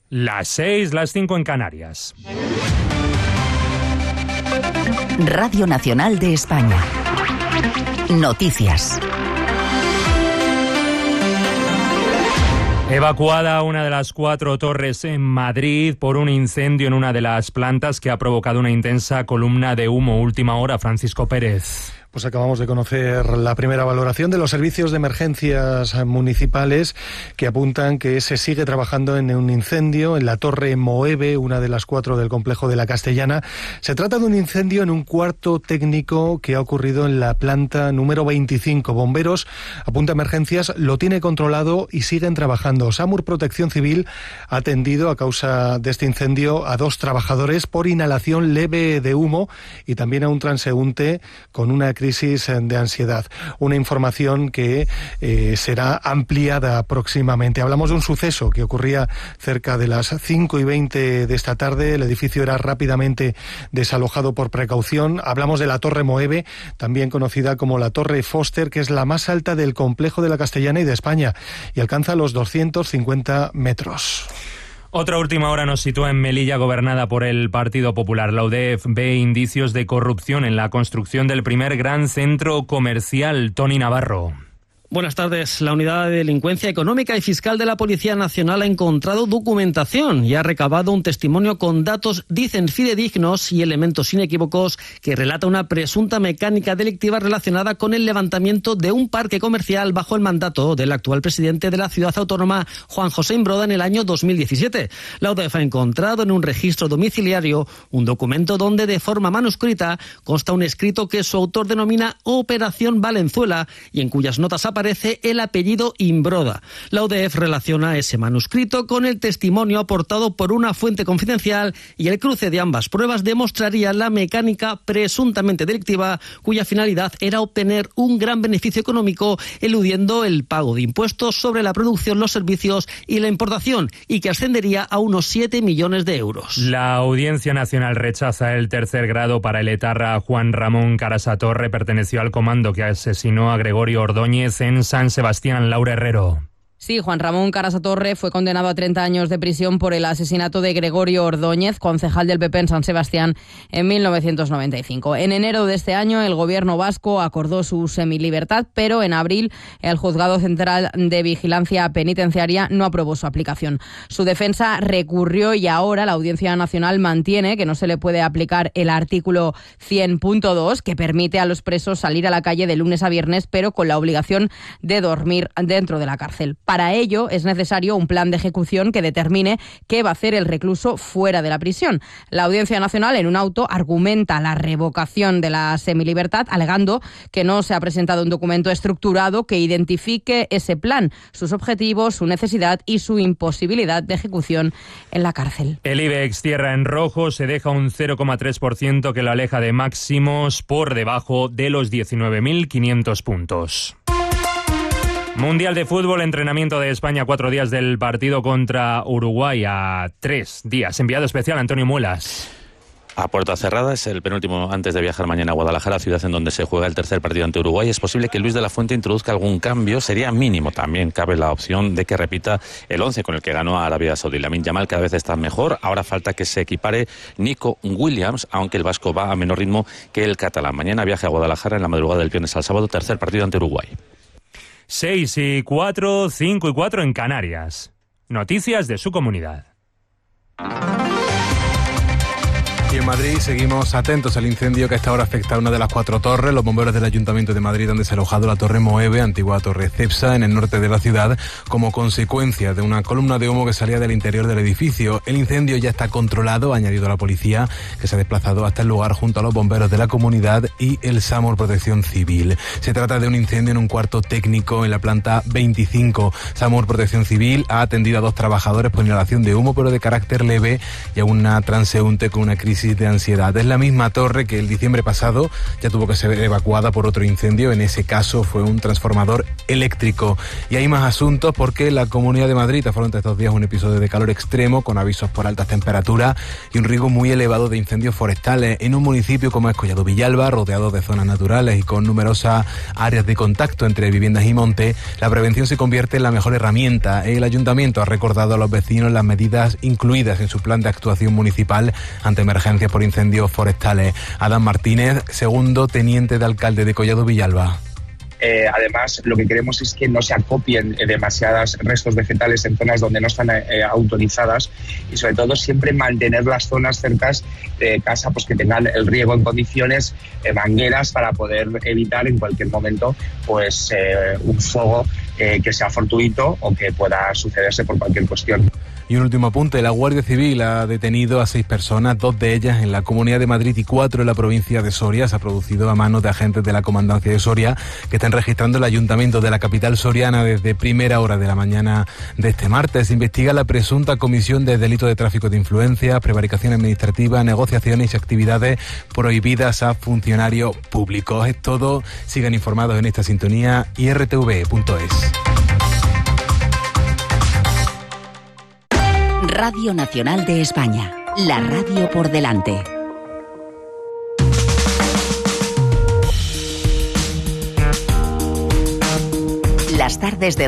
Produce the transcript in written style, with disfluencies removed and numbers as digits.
Las 6, las 5 en Canarias. Radio Nacional de España. Noticias. Evacuada una de las 4 torres en Madrid por un incendio en una de las plantas que ha provocado una intensa columna de humo. Última hora, Francisco Pérez. Pues acabamos de conocer la primera valoración de los servicios de emergencias municipales que apuntan que se sigue trabajando en un incendio en la Torre Moeve, una de las 4 del complejo de la Castellana. Se trata de un incendio en un cuarto técnico que ha ocurrido en la planta número 25. Bomberos, apunta emergencias, lo tiene controlado y siguen trabajando. SAMUR Protección Civil ha atendido a causa de este incendio a 2 trabajadores por inhalación leve de humo y también a un transeúnte con una crisis de ansiedad. Una información que será ampliada próximamente. Hablamos de un suceso que ocurría cerca de las 5:20 de esta tarde. El edificio era rápidamente desalojado por precaución. Hablamos de la Torre Moeve, también conocida como la Torre Foster, que es la más alta del complejo de la Castellana y de España y alcanza los 250 metros. Otra última hora nos sitúa en Melilla, gobernada por el Partido Popular. La UDEF ve indicios de corrupción en la construcción del primer gran centro comercial. Toni Navarro. Buenas tardes. La Unidad de Delincuencia Económica y Fiscal de la Policía Nacional ha encontrado documentación y ha recabado un testimonio con datos, dicen, fidedignos y elementos inequívocos que relata una presunta mecánica delictiva relacionada con el levantamiento de un parque comercial bajo el mandato del actual presidente de la ciudad autónoma, Juan José Imbroda, en el año 2017. La UDEF ha encontrado en un registro domiciliario un documento donde de forma manuscrita consta un escrito que su autor denomina Operación Valenzuela y en cuyas notas aparece el apellido Imbroda. La UDEF relaciona ese manuscrito con el testimonio aportado por una fuente confidencial y el cruce de ambas pruebas demostraría la mecánica presuntamente delictiva cuya finalidad era obtener un gran beneficio económico eludiendo el pago de impuestos sobre la producción, los servicios y la importación y que ascendería a unos 7 millones de euros. La Audiencia Nacional rechaza el tercer grado para el etarra Juan Ramón Carasatorre. Perteneció al comando que asesinó a Gregorio Ordóñez en San Sebastián. Laura Herrero. Sí, Juan Ramón Carasatorre fue condenado a 30 años de prisión por el asesinato de Gregorio Ordóñez, concejal del PP en San Sebastián, en 1995. En enero de este año, el gobierno vasco acordó su semilibertad, pero en abril el Juzgado Central de Vigilancia Penitenciaria no aprobó su aplicación. Su defensa recurrió y ahora la Audiencia Nacional mantiene que no se le puede aplicar el artículo 100.2, que permite a los presos salir a la calle de lunes a viernes, pero con la obligación de dormir dentro de la cárcel. Para ello es necesario un plan de ejecución que determine qué va a hacer el recluso fuera de la prisión. La Audiencia Nacional, en un auto, argumenta la revocación de la semilibertad, alegando que no se ha presentado un documento estructurado que identifique ese plan, sus objetivos, su necesidad y su imposibilidad de ejecución en la cárcel. El IBEX cierra en rojo, se deja un 0,3% que lo aleja de máximos por debajo de los 19.500 puntos. Mundial de Fútbol, entrenamiento de España, 4 días del partido contra Uruguay a 3 días. Enviado especial Antonio Muelas. A puerta cerrada, es el penúltimo antes de viajar mañana a Guadalajara, ciudad en donde se juega el tercer partido ante Uruguay. Es posible que Luis de la Fuente introduzca algún cambio, sería mínimo. También cabe la opción de que repita el 11 con el que ganó a Arabia Saudí. Lamine Yamal cada vez está mejor, ahora falta que se equipare Nico Williams, aunque el vasco va a menor ritmo que el catalán. Mañana viaje a Guadalajara en la madrugada del viernes al sábado, tercer partido ante Uruguay. 6:04, 5:04 en Canarias. Noticias de su comunidad. Y en Madrid seguimos atentos al incendio que a esta hora afecta a una de las 4 torres. Los bomberos del Ayuntamiento de Madrid han desalojado la Torre Moeve, antigua Torre Cepsa, en el norte de la ciudad, como consecuencia de una columna de humo que salía del interior del edificio. El incendio ya está controlado, ha añadido la policía, que se ha desplazado hasta el lugar junto a los bomberos de la comunidad y el SAMUR Protección Civil. Se trata de un incendio en un cuarto técnico en la planta 25. SAMUR Protección Civil ha atendido a 2 trabajadores por inhalación de humo, pero de carácter leve, y a una transeúnte con una crisis crisis de ansiedad. Es la misma torre que el diciembre pasado ya tuvo que ser evacuada por otro incendio. En ese caso fue un transformador eléctrico. Y hay más asuntos porque la Comunidad de Madrid afronta estos días un episodio de calor extremo con avisos por altas temperaturas y un riesgo muy elevado de incendios forestales en un municipio como es Collado Villalba, rodeado de zonas naturales y con numerosas áreas de contacto entre viviendas y monte. La prevención se convierte en la mejor herramienta. El ayuntamiento ha recordado a los vecinos las medidas incluidas en su plan de actuación municipal ante emergencias por incendios forestales. Adán Martínez, segundo teniente de alcalde de Collado Villalba. Además, lo que queremos es que no se acopien demasiados restos vegetales en zonas donde no están autorizadas y, sobre todo, siempre mantener las zonas cercas de casa pues que tengan el riego en condiciones, mangueras para poder evitar en cualquier momento pues un fuego que sea fortuito o que pueda sucederse por cualquier cuestión. Y un último apunte, la Guardia Civil ha detenido a 6 personas, 2 de ellas en la Comunidad de Madrid y 4 en la provincia de Soria. Se ha producido a manos de agentes de la Comandancia de Soria que están registrando el ayuntamiento de la capital soriana desde primera hora de la mañana de este martes. Se investiga la presunta comisión de delito de tráfico de influencias, prevaricación administrativa, negociaciones y actividades prohibidas a funcionarios públicos. Es todo. Sigan informados en esta sintonía y rtv.es. Radio Nacional de España, la radio por delante. Las tardes de